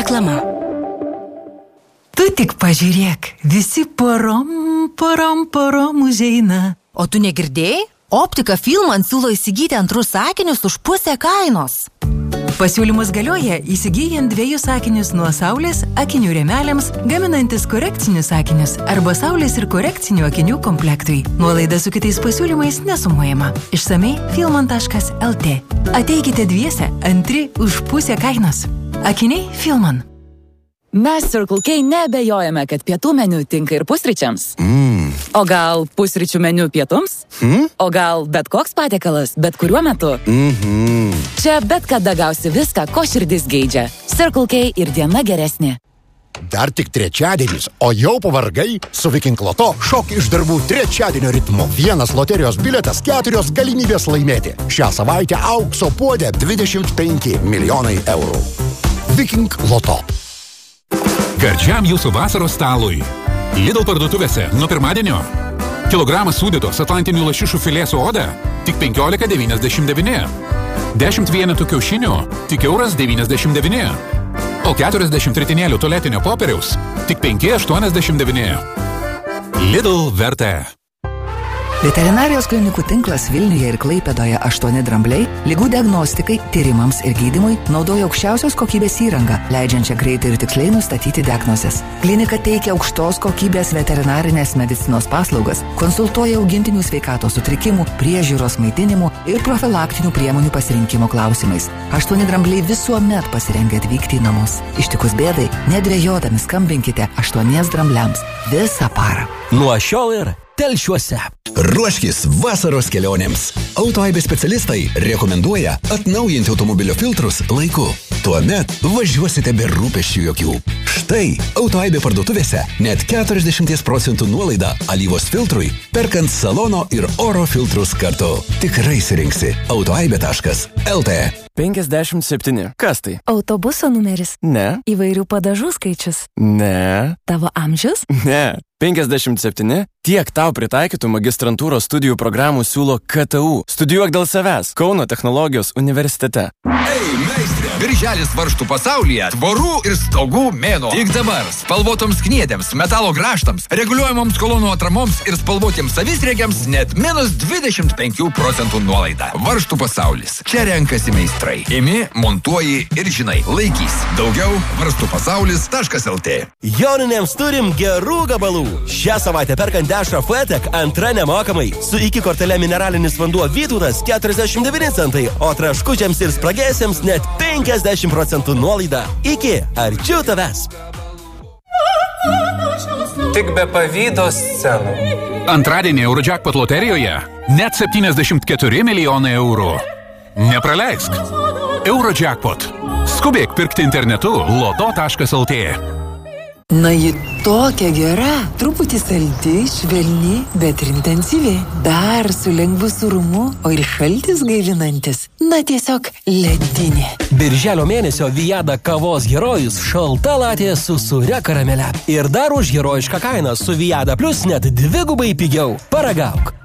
Reklama. Tu tik pažiūrėk, visi porom užeina. O tu negirdėjai? Optika Filman siūlo įsigyti antrus sakinius už pusę kainos. Pasiūlymus galioja įsigyjant 2 sakinius nuo saulės akinių rėmeliams, gaminantis korekcinius sakinius arba saulės ir korekcinių akinių komplektui. Nuolaida su kitais pasiūlymais nesumuojama. Išsamei filman.lt. Ateikite 2, antri už pusę kainos. Akiniai Filman. Mes Circle K neabejojame, kad pietų meniu tinka ir pusryčiams. O gal pusryčių meniu pietums? O gal bet koks patiekalas, bet kuriuo metu? Čia bet kada gausi viską, ko širdis geidžia. Circle K ir diena geresnė. Dar tik trečiadienis, o jau pavargai? Su Viking Loto šok iš darbų trečiadienio ritmu. 1 loterijos bilietas, 4 galimybės laimėti. Šią savaitę aukso puode 25 milijonai eurų. Viking Loto. Gardžiam jūsų vasaros stalui. Lidl parduotuvėse nuo pirmadienio. Kilogramas sūdytos atlantinių lašišų filė su oda tik 15,99. 10 vienetų kiaušinių tik €1,99. O 40 ritinėlių tualetinio popieriaus tik 5,89. Lidl vertė. Veterinarijos klinikų tinklas Vilniuje ir Klaipėdoje 8 drambliai ligų diagnostikai, tyrimams ir gydymui naudoja aukščiausios kokybės įrangą, leidžiančią greitai ir tiksliai nustatyti diagnozes. Klinika teikia aukštos kokybės veterinarinės medicinos paslaugas, konsultuoja augintinių sveikatos sutrikimų, priežiūros maitinimų ir profilaktinių priemonių pasirinkimo klausimais. 8 drambliai visuomet pasirengę atvykti į namus. Ištikus bėdai, nedvejodami skambinkite 8 drambliams visą parą. Nuo šiol ir Telšiuose. Ruoškis vasaros kelionėms. Autoaibės specialistai rekomenduoja atnaujinti automobilio filtrus laiku. Tuomet važiuosite be rūpesčių jokių. Štai Autoaibė parduotuvėse net 40% nuolaida alyvos filtrui, perkant salono ir oro filtrus kartu. Tikrai surinksi autoaibė.lt. 57. Kas tai? Autobuso numeris. Ne. Įvairių padažų skaičius. Ne. Tavo amžius? Ne. 57. Tiek tau pritaikytų magistrantūros studijų programų siūlo KTU. Studijuok dėl savęs. Kauno technologijos universitete. Ei, meistrė! Birželis varžtų pasaulyje tvorų ir stogų mėnuo. Tik dabar spalvotoms kniedėms, metalo grąžtams, reguliuojamoms kolonų atramoms ir spalvotiems savisriegiams net -25% nuolaida. Varžtų pasaulis. Čia renkasi meistrai. Imi, montuoji ir žinai. Laikys. Daugiau varstupasaulis.lt. Joninėms turim gerų gabalų. Šią savaitę perkant dešrą Fletek antra nemokamai. Su iki kortele mineralinis vanduo Vytūnas 49 centai, o traškučiams ir spragėsiams net 50% nuolaida. Iki arčiau tavęs. Tik be pavydo scenų. Antradienį Eurojackpot loterijoje net 74 milijonai eurų. Nepraleisk. Eurojackpot. Skubėk pirkti internetu loto.lt. Na, ji tokia gera, truputį saldi, švelni, bet ir intensyvi. Dar su lengvu sūrumu, o ir šaltis gaivinantis. Na, tiesiog ledinė. Birželio mėnesio Viada kavos herojus šalta latė su sūria karamele. Ir dar už herojišką kainą su Viada Plus net 2 pigiau. Paragauk.